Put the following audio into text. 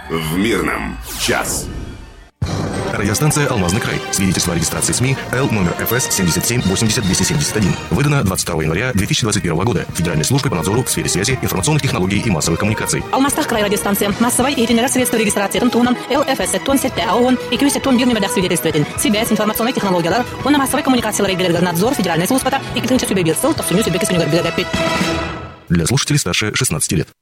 В Мирном час. Радиостанция «Алмазный край». Свидетельство о регистрации СМИ Л номер ФС 77 80 271. Выдано 22 января 2021 года Федеральной службой по надзору в сфере связи, информационных технологий и массовых коммуникаций. Алмазтах край радиостанция. Массовой и средства регистрации тонн ЛФС тонн сетте АОН и кюсе тонн бирный медах свидетельствует. Связь, информационные технологии, он массовой коммуникации регулярный надзор Федеральной службы и клинча сюбе бирсел, то суню сюбе кисуню горбилегапит. Для слушателей старше 16 лет.